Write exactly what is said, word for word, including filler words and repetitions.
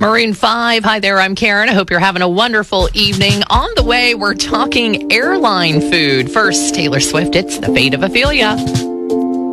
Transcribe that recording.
Maroon five. Hi there, I'm Karen. I hope you're having a wonderful evening. On the way, we're talking airline food. First, Taylor Swift, It's the Fate of Ophelia.